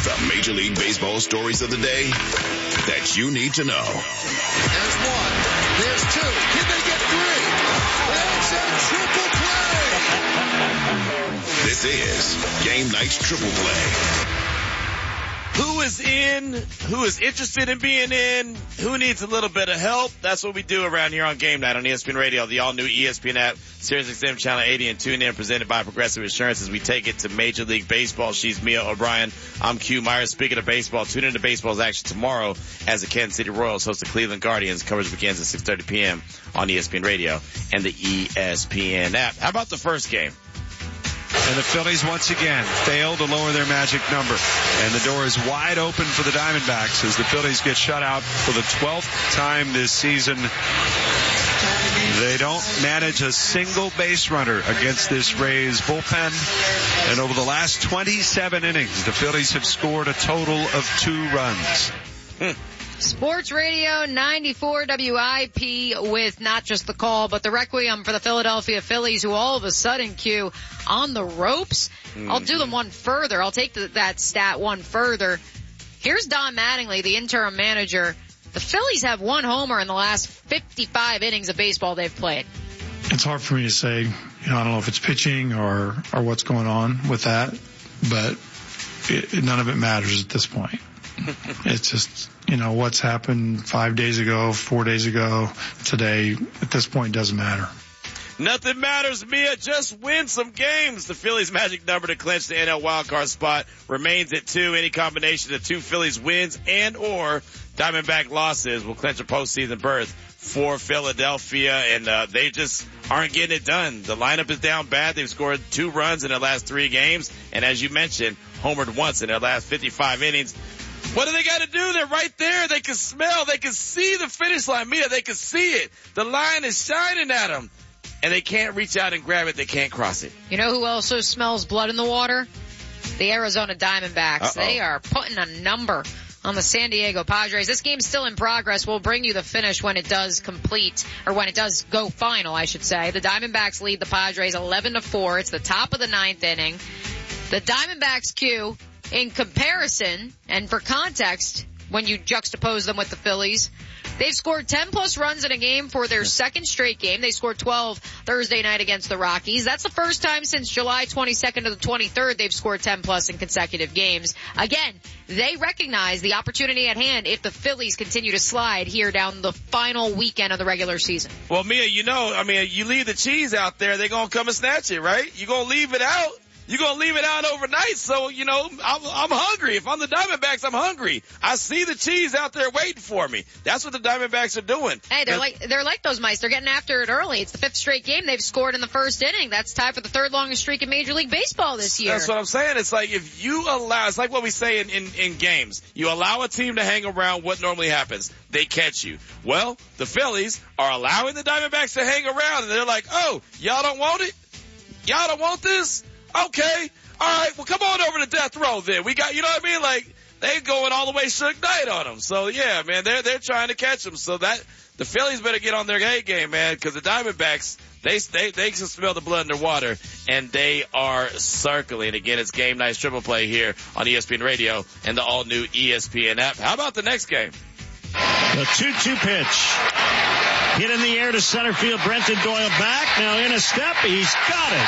The Major League Baseball stories of the day that you need to know. There's one. There's two. Can they get three? It's a triple play. This is Game Night's Triple Play. Who is in? Who is interested in being in? Who needs a little bit of help? That's what we do around here on Game Night on ESPN Radio, the all-new ESPN app, SiriusXM Channel 80, and tune in, presented by Progressive Insurance as we take it to Major League Baseball. She's Mia O'Brien. I'm Q Myers. Speaking of baseball, tune in to baseball's action tomorrow as the Kansas City Royals host the Cleveland Guardians. Coverage begins at 6:30 p.m. on ESPN Radio and the ESPN app. How about the first game? And the Phillies once again fail to lower their magic number. And the door is wide open for the Diamondbacks as the Phillies get shut out for the 12th time this season. They don't manage a single base runner against this Rays bullpen. And over the last 27 innings, the Phillies have scored a total of 2 runs. Sports Radio 94 WIP with not just the call, but the requiem for the Philadelphia Phillies, who all of a sudden, Q, on the ropes. I'll do them one further. I'll take that stat one further. Here's Don Mattingly, the interim manager. The Phillies have 1 homer in the last 55 innings of baseball they've played. It's hard for me to say. I don't know if it's pitching or what's going on with that, but none of it matters at this point. It's just, what's happened 5 days ago, 4 days ago, today, at this point doesn't matter. Nothing matters, Mia. Just win some games. The Phillies' magic number to clinch the NL wildcard spot remains at 2. Any combination of 2 Phillies wins and or Diamondback losses will clinch a postseason berth for Philadelphia, and they just aren't getting it done. The lineup is down bad. They've scored 2 runs in their last 3 games, and as you mentioned, homered once in their last 55 innings. What do they got to do? They're right there. They can smell. They can see the finish line. Mia, they can see it. The line is shining at them, and they can't reach out and grab it. They can't cross it. You know who also smells blood in the water? The Arizona Diamondbacks. Uh-oh. They are putting a number on the San Diego Padres. This game's still in progress. We'll bring you the finish when it does complete, or when it does go final, I should say. The Diamondbacks lead the Padres 11-4. It's the top of the 9th inning. The Diamondbacks, Q, in comparison, and for context, when you juxtapose them with the Phillies, they've scored 10-plus runs in a game for their second straight game. They scored 12 Thursday night against the Rockies. That's the first time since July 22nd to the 23rd they've scored 10-plus in consecutive games. Again, they recognize the opportunity at hand if the Phillies continue to slide here down the final weekend of the regular season. Well, Mia, you leave the cheese out there, they're going to come and snatch it, right? You're going to leave it out. You're going to leave it out overnight, so, I'm hungry. If I'm the Diamondbacks, I'm hungry. I see the cheese out there waiting for me. That's what the Diamondbacks are doing. Hey, they're like those mice. They're getting after it early. It's the 5th straight game they've scored in the first inning. That's tied for the 3rd longest streak in Major League Baseball this year. That's what I'm saying. It's like it's like what we say in games. You allow a team to hang around, what normally happens? They catch you. Well, the Phillies are allowing the Diamondbacks to hang around, and they're like, oh, y'all don't want it? Y'all don't want this? Okay. All right. Well, come on over to death row then. We got, you know what I mean? Like, they going all the way Suge Knight on them. So, yeah, man, they're trying to catch them. So the Phillies better get on their A game, man, because the Diamondbacks, they can smell the blood in their water, and they are circling. Again, it's Game Night's Triple Play here on ESPN Radio and the all-new ESPN app. How about the next game? The 2-2 pitch. Hit in the air to center field. Brenton Doyle back. Now in a step. He's got it.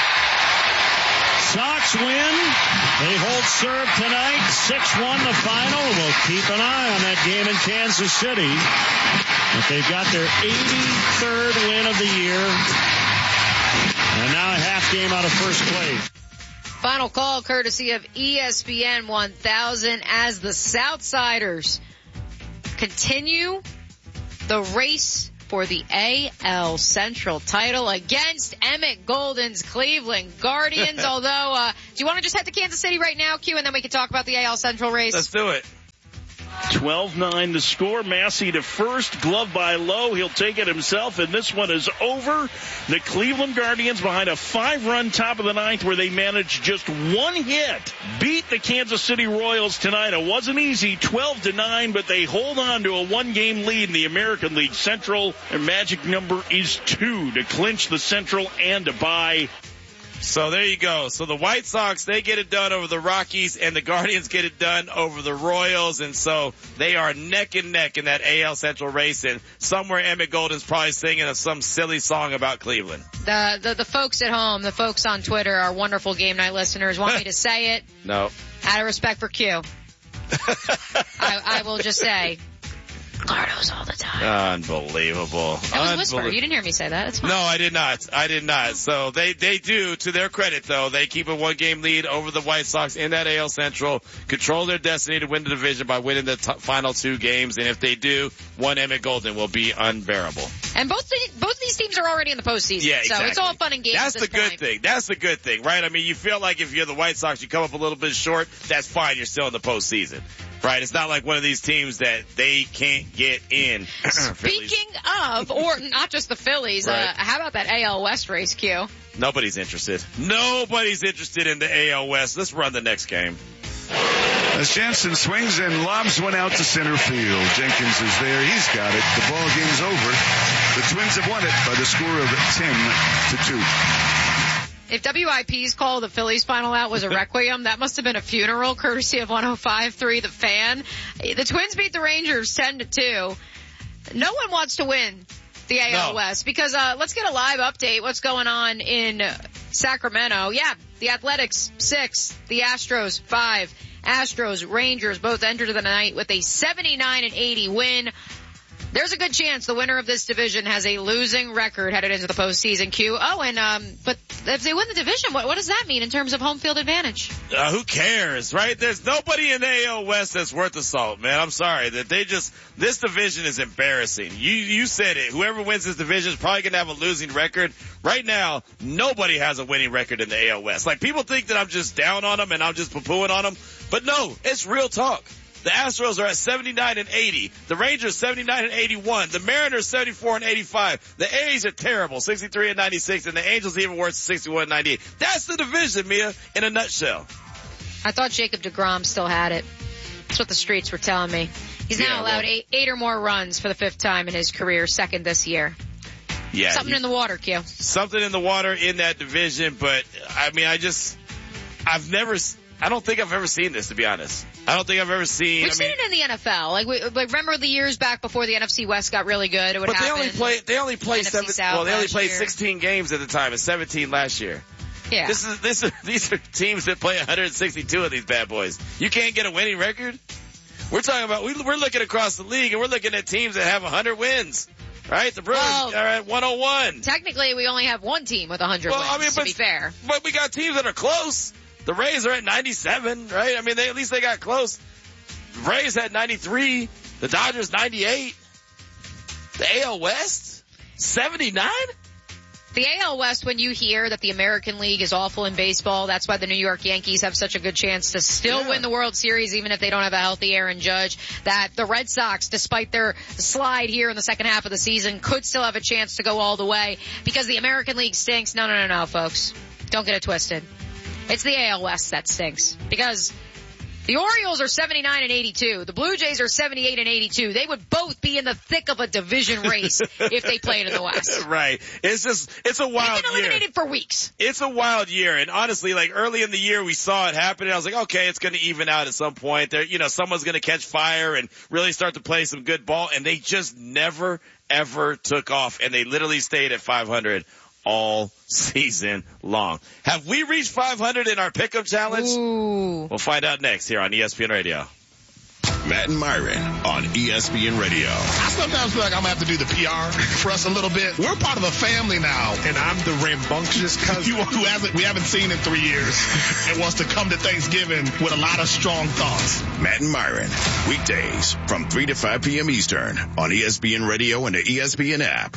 Sox win. They hold serve tonight. 6-1 the final. We'll keep an eye on that game in Kansas City. But they've got their 83rd win of the year. And now a half game out of first place. Final call courtesy of ESPN 1000 as the Southsiders continue the race for the AL Central title against Emmett Golden's Cleveland Guardians. Although, do you want to just head to Kansas City right now, Q, and then we can talk about the AL Central race? Let's do it. 12-9 the score. Massey to first, glove by Lowe. He'll take it himself, and this one is over. The Cleveland Guardians behind a 5-run top of the 9th where they managed just 1 hit. Beat the Kansas City Royals tonight. It wasn't easy, 12-9, but they hold on to a 1-game lead in the American League Central. Their magic number is 2 to clinch the Central and to buy So there you go. So the White Sox, they get it done over the Rockies, and the Guardians get it done over the Royals, and so they are neck and neck in that AL Central race, and somewhere Emmett Golden's probably singing some silly song about Cleveland. The folks at home, the folks on Twitter, our wonderful game night listeners, want me to say it? No. Out of respect for Q. I will just say, Gardos all the time. Unbelievable. That was whisper. You didn't hear me say that. It's fine. No, I did not. So they do, to their credit though, they keep a 1-game lead over the White Sox in that AL Central, control their destiny to win the division by winning the final 2 games, and if they do, one Emmett Golden will be unbearable. And both these teams are already in the postseason. Yeah, exactly. So it's all fun and games. That's the good thing. That's the good thing, right? I mean, you feel like if you're the White Sox, you come up a little bit short, that's fine. You're still in the postseason. Right, it's not like one of these teams that they can't get in. Speaking of, or not just the Phillies, right. How about that AL West race, Q? Nobody's interested. Nobody's interested in the AL West. Let's run the next game. As Jansen swings and lobs one out to center field. Jenkins is there. He's got it. The ball game's over. The Twins have won it by the score of 10-2. If WIP's call of the Phillies final out was a requiem, that must have been a funeral courtesy of 105.3 The Fan. The Twins beat the Rangers 10-2. No one wants to win the AL West because let's get a live update. What's going on in Sacramento? Yeah, the Athletics 6, the Astros 5. Astros, Rangers both entered the night with a 79-80 win. There's a good chance the winner of this division has a losing record headed into the postseason, Q. Oh, and but if they win the division, what does that mean in terms of home field advantage? Who cares, right? There's nobody in the AL West that's worth the salt, man. I'm sorry that this division is embarrassing. You said it. Whoever wins this division is probably going to have a losing record. Right now, nobody has a winning record in the AL West. Like, people think that I'm just down on them and I'm just poo-pooing on them, but no, it's real talk. The Astros are at 79-80. The Rangers 79-81. The Mariners 74-85. The A's are terrible, 63-96, and the Angels even worse, 61-98. That's the division, Mia, in a nutshell. I thought Jacob deGrom still had it. That's what the streets were telling me. He's now allowed eight or more runs for the 5th time in his career, second this year. Yeah, something in the water, Q. Something in the water in that division, but I mean, I don't think I've ever seen this, to be honest. I don't think I've ever seen. We've seen it in the NFL. Like remember the years back before the NFC West got really good? It would happen. But they only played 16 year. games at the time. It's 17 last year. Yeah. These are teams that play 162 of these bad boys. You can't get a winning record. We're talking about we're looking across the league and we're looking at teams that have 100 wins. Right? The Brewers are at 101. Technically, we only have one team with 100 wins, to be fair. But we got teams that are close. The Rays are at 97, right? I mean, at least they got close. The Rays had 93. The Dodgers 98. The AL West 79. The AL West, when you hear that the American League is awful in baseball, that's why the New York Yankees have such a good chance to still win the World Series, even if they don't have a healthy Aaron Judge. That the Red Sox, despite their slide here in the second half of the season, could still have a chance to go all the way because the American League stinks. No, folks. Don't get it twisted. It's the AL West that stinks because the Orioles are 79-82. The Blue Jays are 78-82. They would both be in the thick of a division race if they played in the West. Right. It's a wild year. They've been eliminated for weeks. It's a wild year. And honestly, like early in the year, we saw it happen. And I was like, okay, it's going to even out at some point. Someone's going to catch fire and really start to play some good ball. And they just never, ever took off. And they literally stayed at 500 all season long. Have we reached 500 in our pickup challenge? Ooh. We'll find out next here on ESPN Radio. Matt and Myron on ESPN Radio. I sometimes feel like I'm going to have to do the PR for us a little bit. We're part of a family now. And I'm the rambunctious cousin we haven't seen in 3 years and wants to come to Thanksgiving with a lot of strong thoughts. Matt and Myron, weekdays from 3 to 5 p.m. Eastern on ESPN Radio and the ESPN app.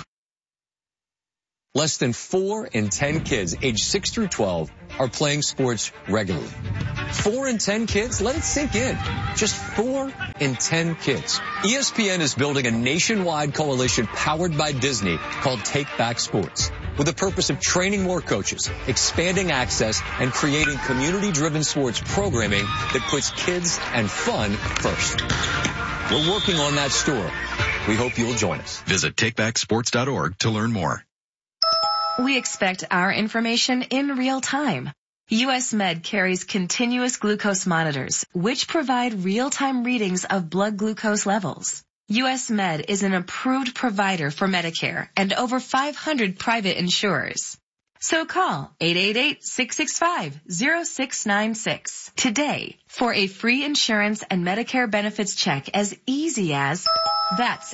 Less than 4 in 10 kids aged 6 through 12 are playing sports regularly. 4 in 10 kids? Let it sink in. Just 4 in 10 kids. ESPN is building a nationwide coalition powered by Disney called Take Back Sports, with the purpose of training more coaches, expanding access, and creating community-driven sports programming that puts kids and fun first. We're working on that story. We hope you'll join us. Visit takebacksports.org to learn more. We expect our information in real time. US Med carries continuous glucose monitors, which provide real-time readings of blood glucose levels. US Med is an approved provider for Medicare and over 500 private insurers. So call 888-665-0696 today for a free insurance and Medicare benefits check as easy as, that's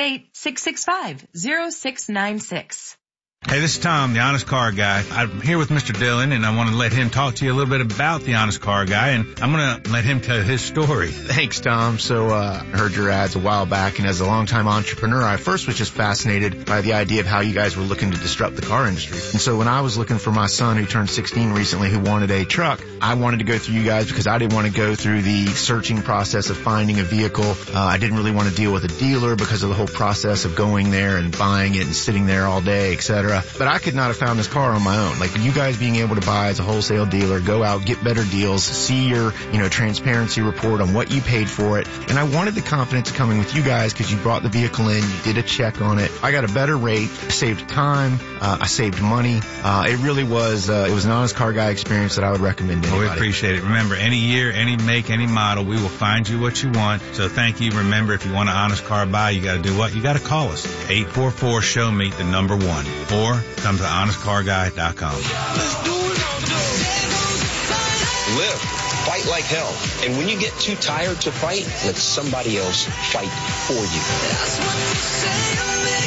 888-665-0696. Hey, this is Tom, the Honest Car Guy. I'm here with Mr. Dillon, and I want to let him talk to you a little bit about the Honest Car Guy, and I'm going to let him tell his story. Thanks, Tom. So, I heard your ads a while back, and as a longtime entrepreneur, I first was just fascinated by the idea of how you guys were looking to disrupt the car industry. And so when I was looking for my son, who turned 16 recently, who wanted a truck, I wanted to go through you guys because I didn't want to go through the searching process of finding a vehicle. I didn't really want to deal with a dealer because of the whole process of going there and buying it and sitting there all day, etc. But I could not have found this car on my own. Like you guys being able to buy as a wholesale dealer, go out, get better deals, see your, transparency report on what you paid for it. And I wanted the confidence of coming with you guys because you brought the vehicle in, you did a check on it. I got a better rate, saved time, I saved money. It really was, it was an Honest Car Guy experience that I would recommend to anybody. We appreciate it. Remember, any year, any make, any model, we will find you what you want. So thank you. Remember, if you want an Honest Car buy, you got to do what? You got to call us. 844-SHOW-ME, the number 1. Or come to honestcarguy.com. Live. Fight like hell. And when you get too tired to fight, let somebody else fight for you. That's what you say to me,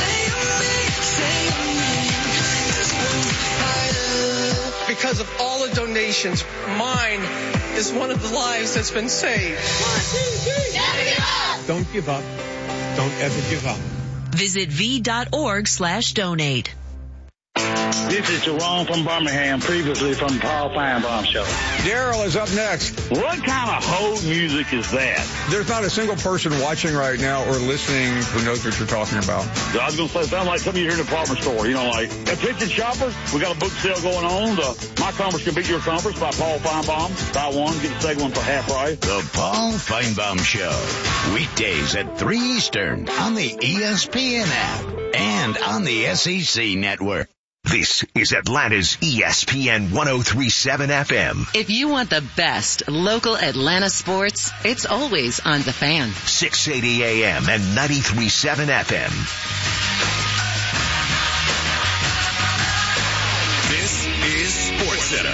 Because of all the donations, mine is one of the lives that's been saved. 1, 2, 3. Never give up. Don't give up. Don't ever give up. Visit v.org/donate. This is Jerome from Birmingham, previously from the Paul Feinbaum Show. Daryl is up next. What kind of hold music is that? There's not a single person watching right now or listening who knows what you're talking about. I was going to say, it sounds like some of you here in the department store. Attention shoppers, we got a book sale going on. My Conference Can Beat Your Conference by Paul Feinbaum. Buy one, get the second one for half price. The Paul Feinbaum Show. Weekdays at 3 Eastern on the ESPN app and on the SEC network. This is Atlanta's ESPN 103.7 FM. If you want the best local Atlanta sports, it's always on The Fan. 680 AM and 93.7 FM. This is SportsCenter.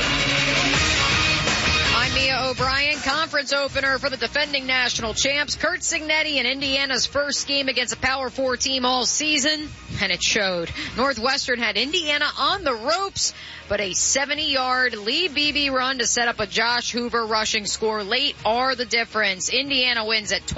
I'm Mia O'Brien. Conference opener for the defending national champs. Curt Cignetti in Indiana's first game against a Power 4 team all season, and it showed. Northwestern had Indiana on the ropes, but a 70-yard Lee Beebe run to set up a Josh Hoover rushing score late are the difference. Indiana wins at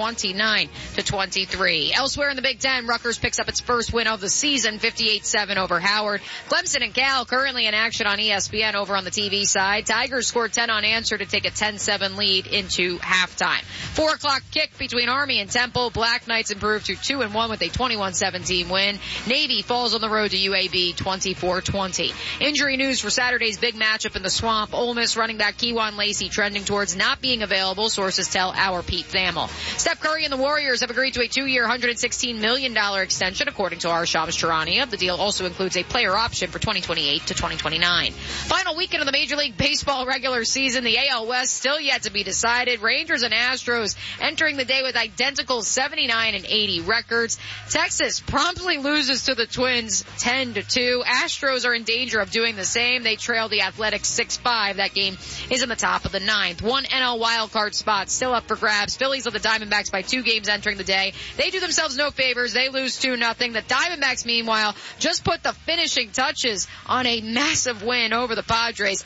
29-23. Elsewhere in the Big Ten, Rutgers picks up its first win of the season, 58-7 over Howard. Clemson and Cal currently in action on ESPN over on the TV side. Tigers scored 10 unanswered to take a 10-7 lead into halftime. 4 o'clock kick between Army and Temple. Black Knights improved to 2-1 with a 21-17 win. Navy falls on the road to UAB 24-20. Injury news for Saturday's big matchup in the Swamp. Ole Miss running back Kejuan Lacey trending towards not being available, sources tell our Pete Thamel. Steph Curry and the Warriors have agreed to a 2-year, $116 million extension, according to our Shams Charania. The deal also includes a player option for 2028 to 2029. Final weekend of the Major League Baseball regular season. The AL West still yet to be decided. Rangers and Astros entering the day with identical 79 and 80 records. Texas promptly loses to the Twins 10-2. Astros are in danger of doing the same. They trail the Athletics 6-5. That game is in the top of the 9th. One NL wildcard spot still up for grabs. Phillies of the Diamondbacks by 2 games entering the day. They do themselves no favors. They lose 2-0. The Diamondbacks, meanwhile, just put the finishing touches on a massive win over the Padres,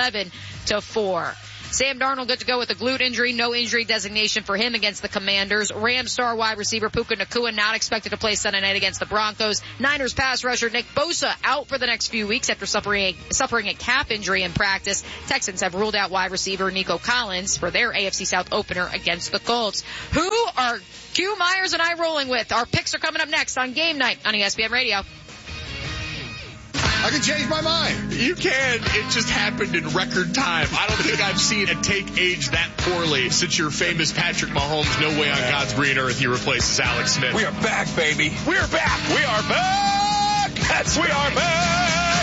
11-4. Sam Darnold good to go with a glute injury. No injury designation for him against the Commanders. Rams star wide receiver Puka Nacua not expected to play Sunday night against the Broncos. Niners pass rusher Nick Bosa out for the next few weeks after suffering a calf injury in practice. Texans have ruled out wide receiver Nico Collins for their AFC South opener against the Colts. Who are Q Myers and I rolling with? Our picks are coming up next on Game Night on ESPN Radio. I can change my mind. You can. It just happened in record time. I don't think I've seen a take age that poorly since your famous Patrick Mahomes, no way on God's green earth he replaces Alex Smith. We are back, baby. We are back. We are back. Yes, we are back.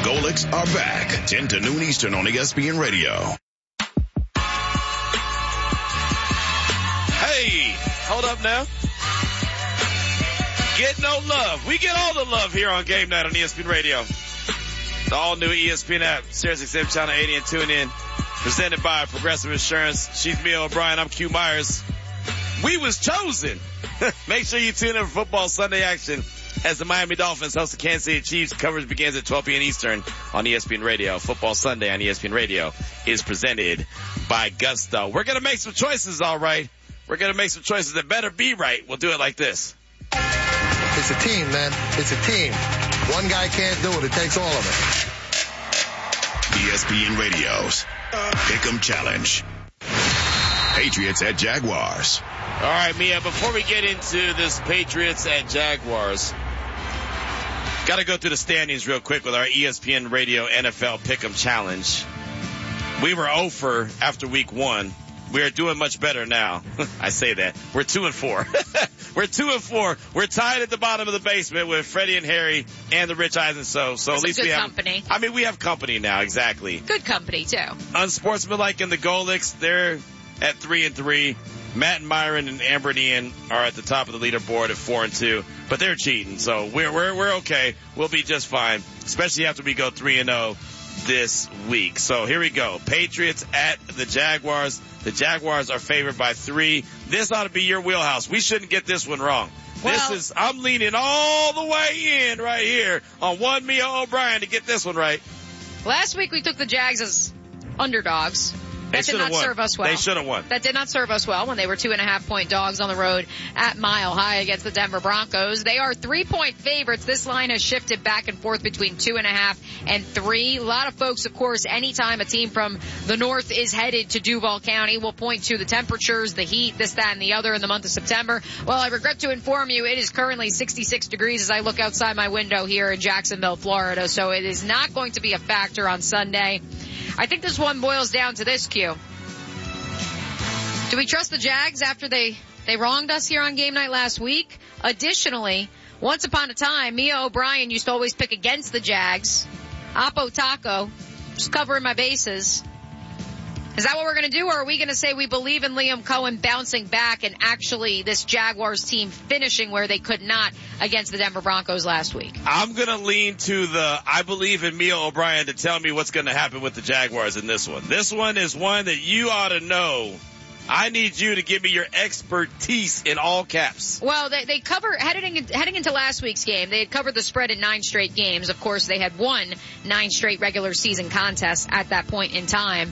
Golics are back. 10 to noon Eastern on ESPN Radio. Hey, hold up now. Get no love. We get all the love here on Game Night on ESPN Radio. The all-new ESPN app, SiriusXM Channel 80 and tune in. Presented by Progressive Insurance. She's Mia O'Brien. I'm Q Myers. We was chosen. Make sure you tune in for football Sunday action as the Miami Dolphins host the Kansas City Chiefs. Coverage begins at 12 p.m. Eastern on ESPN Radio. Football Sunday on ESPN Radio is presented by Gusto. We're going to make some choices, all right. We're going to make some choices that better be right. We'll do it like this. It's a team, man. It's a team. One guy can't do it. It takes all of it. ESPN Radio's Pick'em Challenge. Patriots at Jaguars. All right, Mia, before we get into this Patriots at Jaguars, got to go through the standings real quick with our ESPN Radio NFL Pick'em Challenge. We were 0 after week 1. We are doing much better now. I say that. We're 2-4. We're 2-4. We're tied at the bottom of the basement with Freddie and Harry and the Rich Eisen. So at least we have company. I mean, we have company now. Exactly. Good company too. Unsportsmanlike and the Golics, they're at 3-3. Matt and Myron and Amber and Ian are at the top of the leaderboard at 4-2, but they're cheating. So we're okay. We'll be just fine, especially after we go 3-0 this week. So here we go. Patriots at the Jaguars. The Jaguars are favored by 3. This ought to be your wheelhouse. We shouldn't get this one wrong. Well, I'm leaning all the way in right here on one Mia O'Brien to get this one right. Last week we took the Jags as underdogs. That did not serve us well. They should have won. That did not serve us well when they were 2.5-point dogs on the road at Mile High against the Denver Broncos. They are 3-point favorites. This line has shifted back and forth between 2.5 and 3. A lot of folks, of course, anytime a team from the north is headed to Duval County, will point to the temperatures, the heat, this, that, and the other in the month of September. Well, I regret to inform you it is currently 66 degrees as I look outside my window here in Jacksonville, Florida. So it is not going to be a factor on Sunday. I think this one boils down to this, Q. Do we trust the Jags after they wronged us here on Game Night last week? Additionally, once upon a time, Mia O'Brien used to always pick against the Jags. Oppo Taco, just covering my bases. Is that what we're going to do, or are we going to say we believe in Liam Cohen bouncing back and actually this Jaguars team finishing where they could not against the Denver Broncos last week? I'm going to lean to I believe in Mia O'Brien to tell me what's going to happen with the Jaguars in this one. This one is one that you ought to know. I need you to give me your expertise in all caps. Well, they cover heading into last week's game. They had covered the spread in 9 straight games. Of course, they had won 9 straight regular season contests at that point in time.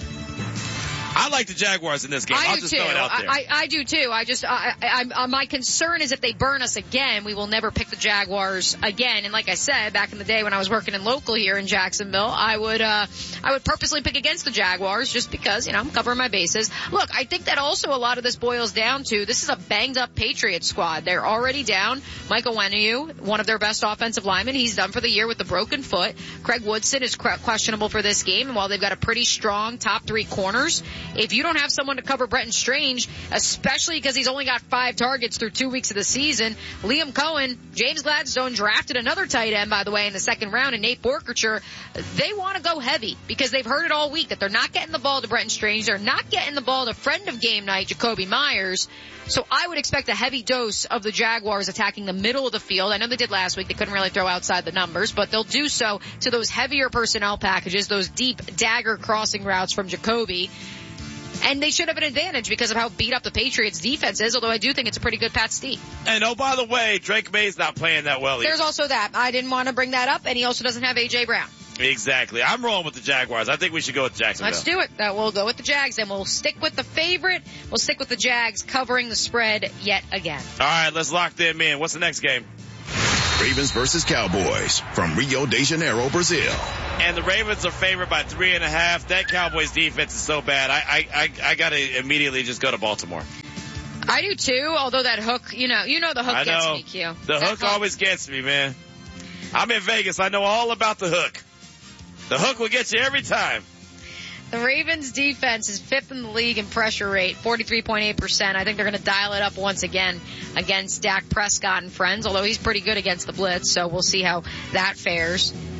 I like the Jaguars in this game. I'll just throw it out there. I do too. My concern is if they burn us again, we will never pick the Jaguars again. And like I said, back in the day when I was working in local here in Jacksonville, I would purposely pick against the Jaguars just because, I'm covering my bases. Look, I think that also a lot of this boils down to this is a banged up Patriots squad. They're already down Michael Onwenu, one of their best offensive linemen. He's done for the year with a broken foot. Craig Woodson is questionable for this game. And while they've got a pretty strong top 3 corners, if you don't have someone to cover Bretton Strange, especially because he's only got 5 targets through 2 weeks of the season, Liam Cohen, James Gladstone drafted another tight end, by the way, in the second round, and Nate Borkercher, they want to go heavy because they've heard it all week that they're not getting the ball to Bretton Strange. They're not getting the ball to friend of Game Night, Jacoby Myers. So I would expect a heavy dose of the Jaguars attacking the middle of the field. I know they did last week. They couldn't really throw outside the numbers, but they'll do so to those heavier personnel packages, those deep dagger crossing routes from Jacoby. And they should have an advantage because of how beat up the Patriots defense is, although I do think it's a pretty good Pat Steve. And oh, by the way, Drake May's not playing that well either. There's also that. I didn't want to bring that up, and he also doesn't have A.J. Brown. Exactly. I'm rolling with the Jaguars. I think we should go with Jacksonville. Let's do it. We'll go with the Jags, and we'll stick with the favorite. We'll stick with the Jags covering the spread yet again. All right, let's lock them in. What's the next game? Ravens versus Cowboys from Rio de Janeiro, Brazil. And the Ravens are favored by 3.5. That Cowboys defense is so bad. I got to immediately just go to Baltimore. I do too, although that hook, the hook gets me, Q. The hook always gets me, man. I'm in Vegas. I know all about the hook. The hook will get you every time. The Ravens defense is 5th in the league in pressure rate, 43.8%. I think they're going to dial it up once again against Dak Prescott and friends, although he's pretty good against the blitz, so we'll see how that fares.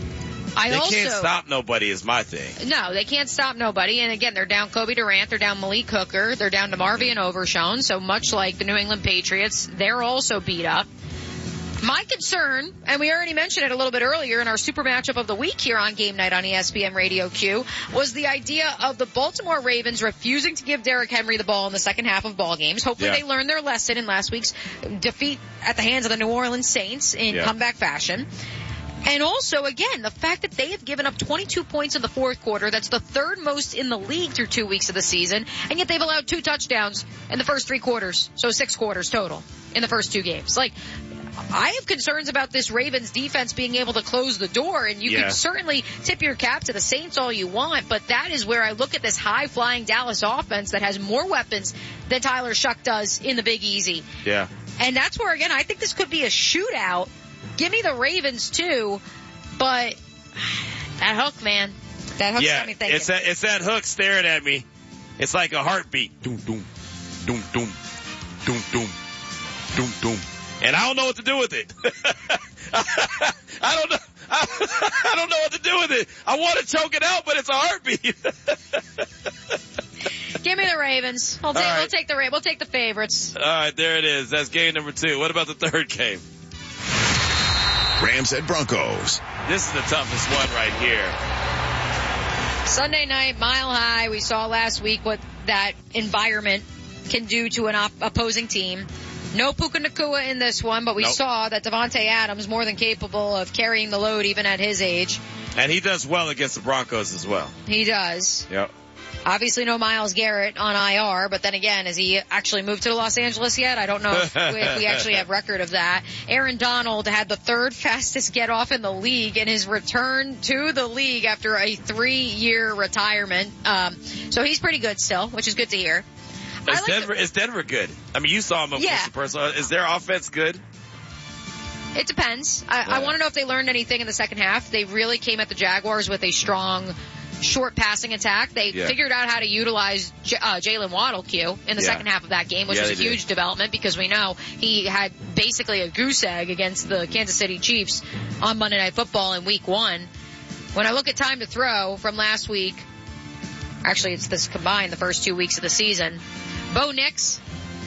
They can't stop nobody is my thing. No, they can't stop nobody. And again, they're down Kobe Durant, they're down Malik Hooker, they're down DeMarvion Overshown. So much like the New England Patriots, they're also beat up. My concern, and we already mentioned it a little bit earlier in our super matchup of the week here on Game Night on ESPN Radio Q, was the idea of the Baltimore Ravens refusing to give Derrick Henry the ball in the second half of ball games. Hopefully they learned their lesson in last week's defeat at the hands of the New Orleans Saints in comeback fashion. And also, again, the fact that they have given up 22 points in the fourth quarter, that's the third most in the league through 2 weeks of the season, and yet they've allowed 2 touchdowns in the first 3 quarters, so 6 quarters total in the first 2 games. Like, I have concerns about this Ravens defense being able to close the door, and you can certainly tip your cap to the Saints all you want, but that is where I look at this high-flying Dallas offense that has more weapons than Tyler Shuck does in the Big Easy. Yeah. And that's where, again, I think this could be a shootout. Give me the Ravens, too, but that hook, man. That hook's got me thinking. It's that hook staring at me. It's like a heartbeat. Doom, doom, doom, doom, doom, doom, doom, doom. And I don't know what to do with it. I don't know. I don't know what to do with it. I want to choke it out, but it's a heartbeat. Give me the Ravens. We'll take the favorites. All right, there it is. That's game number 2. What about the third game? Rams at Broncos. This is the toughest one right here. Sunday night, Mile High. We saw last week what that environment can do to an opposing team. No Puka Nacua in this one, but we saw that Devontae Adams more than capable of carrying the load even at his age. And he does well against the Broncos as well. He does. Yep. Obviously no Myles Garrett on IR, but then again, has he actually moved to Los Angeles yet? I don't know if we actually have record of that. Aaron Donald had the 3rd fastest get off in the league in his return to the league after a 3-year retirement. So he's pretty good still, which is good to hear. Is Denver good? I mean, you saw him up close and personal. Is their offense good? It depends. I want to know if they learned anything in the second half. They really came at the Jaguars with a strong short passing attack. They figured out how to utilize Jalen Waddle, in the second half of that game, which was a huge development because we know he had basically a goose egg against the Kansas City Chiefs on Monday Night Football in Week 1. When I look at time to throw from last week, actually it's this combined, the first 2 weeks of the season, Bo Nix,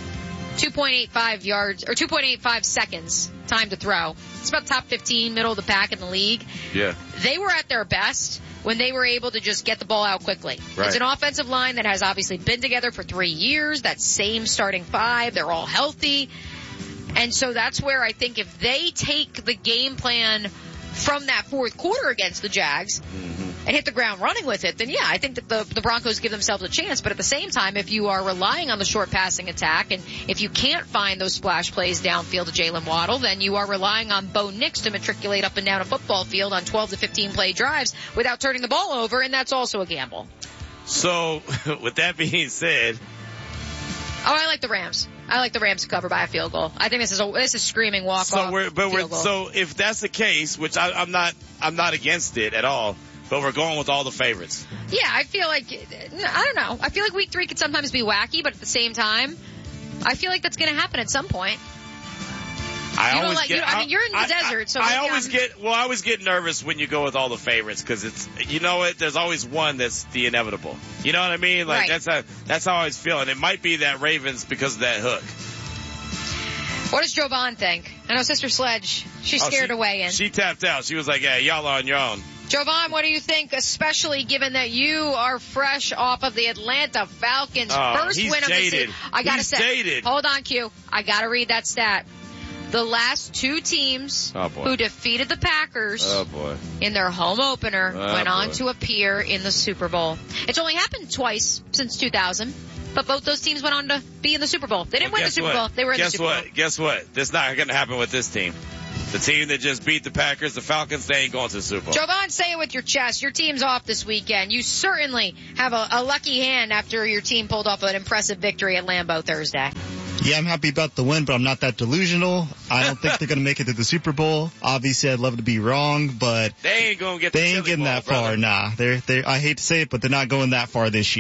2.85 yards, or 2.85 seconds time to throw. It's about top 15, middle of the pack in the league. Yeah. They were at their best when they were able to just get the ball out quickly. Right. It's an offensive line that has obviously been together for 3 years, that same starting 5, they're all healthy. And so that's where I think if they take the game plan from that fourth quarter against the Jags and hit the ground running with it, then yeah, I think that the Broncos give themselves a chance. But at the same time, if you are relying on the short passing attack and if you can't find those splash plays downfield to Jalen Waddle, then you are relying on Bo Nix to matriculate up and down a football field on 12 to 15 play drives without turning the ball over, and that's also a gamble. So, with that being said... Oh, I like the Rams. I like the Rams to cover by a field goal. I think this is screaming walk-off. So if that's the case, which I'm not against it at all, but we're going with all the favorites. Yeah, I feel like, I don't know. I feel like week 3 could sometimes be wacky, but at the same time, I feel like that's going to happen at some point. You're in the desert, so I always get nervous when you go with all the favorites because it's, there's always one that's the inevitable. You know what I mean? Like that's how I always feel, and it might be that Ravens because of that hook. What does Jovan think? I know Sister Sledge, she's scared to weigh in. She tapped out. She was like, "Yeah, y'all are on your own." Jovan, what do you think, especially given that you are fresh off of the Atlanta Falcons' first win of the season? I gotta say, hold on, Q. I gotta read that stat. The last 2 teams who defeated the Packers in their home opener went on to appear in the Super Bowl. It's only happened twice since 2000, but both those teams went on to be in the Super Bowl. They didn't win the Super Bowl. They were in the Super Bowl. Guess what? That's not going to happen with this team. The team that just beat the Packers, the Falcons, they ain't going to the Super Bowl. Jovan, say it with your chest. Your team's off this weekend. You certainly have a lucky hand after your team pulled off an impressive victory at Lambeau Thursday. Yeah, I'm happy about the win, but I'm not that delusional. I don't think they're going to make it to the Super Bowl. Obviously, I'd love to be wrong, but they ain't going to get they ain't getting that far. Nah, I hate to say it, but they're not going that far this year.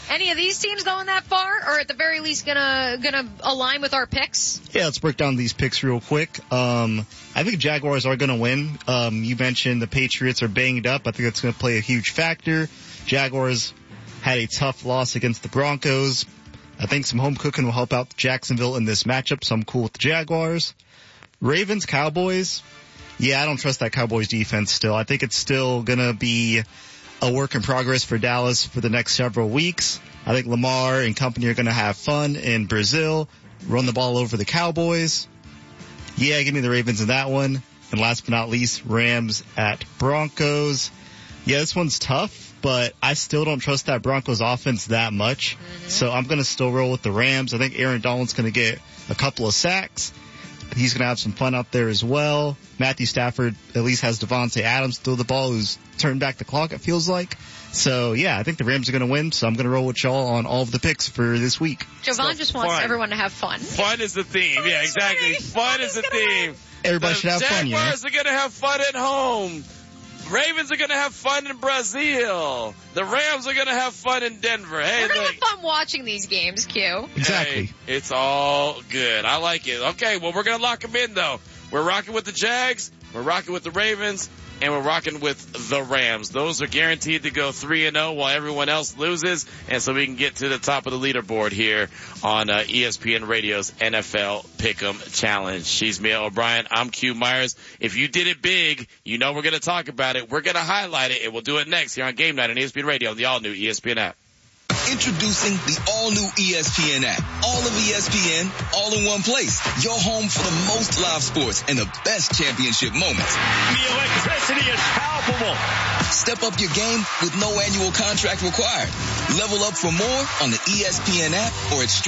Any of these teams going that far, or at the very least gonna align with our picks? Yeah, let's break down these picks real quick. I think Jaguars are gonna win. You mentioned the Patriots are banged up. I think that's gonna play a huge factor. Jaguars had a tough loss against the Broncos. I think some home cooking will help out Jacksonville in this matchup, so I'm cool with the Jaguars. Ravens, Cowboys. Yeah, I don't trust that Cowboys defense still. I think it's still gonna be a work in progress for Dallas for the next several weeks. I think Lamar and company are going to have fun in Brazil, run the ball over the Cowboys. Yeah, give me the Ravens in that one. And last but not least, Rams at Broncos. Yeah, this one's tough, but I still don't trust that Broncos offense that much. So I'm going to still roll with the Rams. I think Aaron Donald's going to get a couple of sacks. He's going to have some fun out there as well. Matthew Stafford at least has Devontae Adams throw the ball, who's turned back the clock, it feels like. So, yeah, I think the Rams are going to win, so I'm going to roll with y'all on all of the picks for this week. Jovan just wants everyone to have fun. Fun is the theme. Yeah, exactly. Fun is the theme. Everybody should have fun, yeah. Jaguars are going to have fun at home. Ravens are going to have fun in Brazil. The Rams are going to have fun in Denver. Hey, we're going to have fun watching these games, Q. Exactly. Hey, it's all good. I like it. Okay, well, we're going to lock them in, though. We're rocking with the Jags. We're rocking with the Ravens. And we're rocking with the Rams. Those are guaranteed to go 3-0 while everyone else loses. And so we can get to the top of the leaderboard here on ESPN Radio's NFL Pick'em Challenge. She's Mia O'Brien. I'm Q Myers. If you did it big, you know we're going to talk about it. We're going to highlight it, and we'll do it next here on Game Night on ESPN Radio on the all-new ESPN app. Introducing the all-new ESPN app. All of ESPN, all in one place. Your home for the most live sports and the best championship moments. The electricity is palpable. Step up your game with no annual contract required. Level up for more on the ESPN app or at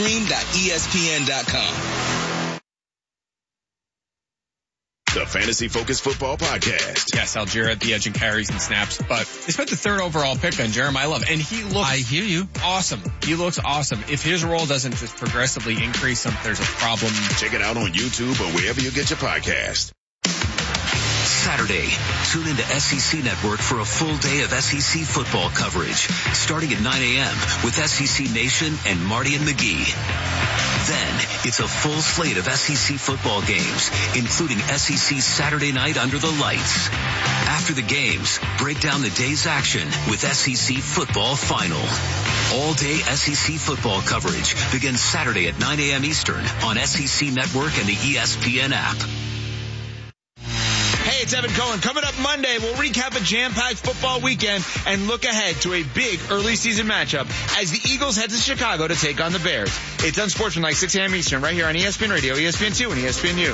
stream.espn.com. The Fantasy Focus Football Podcast. Yes, Algier at the edge and carries and snaps, but they spent the third overall pick on Jeremiah Love, and he looks... I hear you. Awesome. He looks awesome. If his role doesn't just progressively increase, there's a problem. Check it out on YouTube or wherever you get your podcast. Saturday, tune into SEC Network for a full day of SEC football coverage, starting at 9 a.m. with SEC Nation and Marty and McGee. Then, it's a full slate of SEC football games, including SEC Saturday Night Under the Lights. After the games, break down the day's action with SEC Football Final. All-day SEC football coverage begins Saturday at 9 a.m. Eastern on SEC Network and the ESPN app. Hey, it's Evan Cohen. Coming up Monday, we'll recap a jam-packed football weekend and look ahead to a big early season matchup as the Eagles head to Chicago to take on the Bears. It's Unsportsmanlike, 6 a.m. Eastern, right here on ESPN Radio, ESPN2, and ESPNU.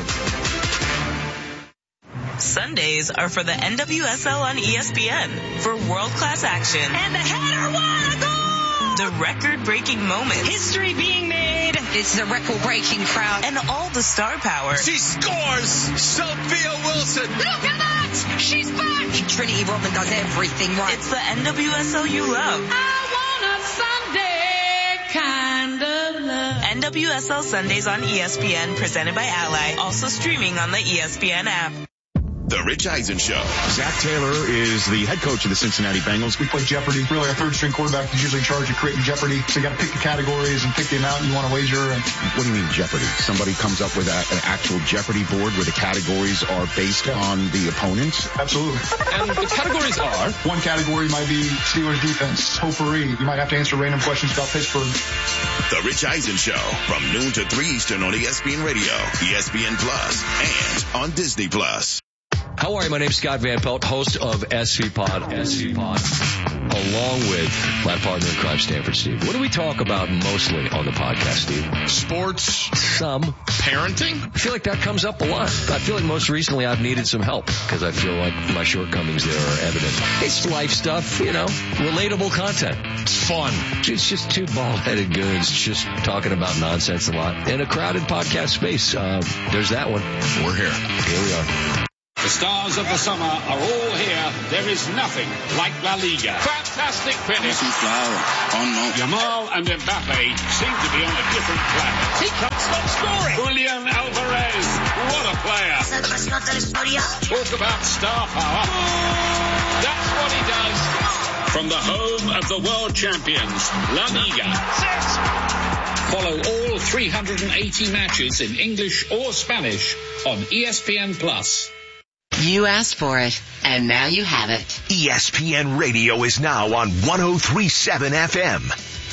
Sundays are for the NWSL on ESPN for world-class action. And the header, what a goal! The record-breaking moments. History being made. It's the record-breaking crowd. And all the star power. She scores! Sophia Wilson! Look at that! She's back! Trinity Rodman does everything right. It's the NWSL you love. I want a Sunday kind of love. NWSL Sundays on ESPN, presented by Ally. Also streaming on the ESPN app. The Rich Eisen Show. Zach Taylor is the head coach of the Cincinnati Bengals. We play Jeopardy. Really, our third-string quarterback is usually in charge of creating Jeopardy. So you got to pick the categories and pick the amount you want to wager. And what do you mean Jeopardy? Somebody comes up with an actual Jeopardy board where the categories are based on the opponents? Absolutely. And the categories are? One category might be Steelers defense, potpourri. You might have to answer random questions about Pittsburgh. The Rich Eisen Show from noon to 3 Eastern on ESPN Radio, ESPN Plus, and on Disney Plus. How are you? My name's Scott Van Pelt, host of SV Pod, along with my partner in crime, Stanford Steve. What do we talk about mostly on the podcast, Steve? Sports. Some. Parenting. I feel like that comes up a lot. I feel like most recently I've needed some help because I feel like my shortcomings there are evident. It's life stuff, relatable content. It's fun. It's just two bald-headed goons just talking about nonsense a lot in a crowded podcast space. There's that one. We're here. Here we are. The stars of the summer are all here. There is nothing like La Liga. Fantastic finish. Yamal and Mbappe seem to be on a different planet. He can't stop scoring. Julian Alvarez, what a player. Talk about star power. That's what he does. from the home of the world champions, La Liga. Follow all 380 matches in English or Spanish on ESPN Plus. You asked for it, and now you have it. ESPN Radio is now on 103.7 FM.